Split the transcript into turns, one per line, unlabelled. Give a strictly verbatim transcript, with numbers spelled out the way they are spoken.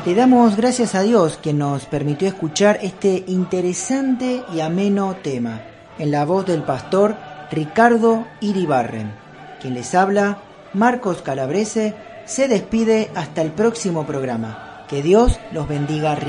Le damos gracias a Dios que nos permitió escuchar este interesante y ameno tema, en la voz del pastor Ricardo Iribarren. Quien les habla, Marcos Calabrese, se despide hasta el próximo programa. Que Dios los bendiga.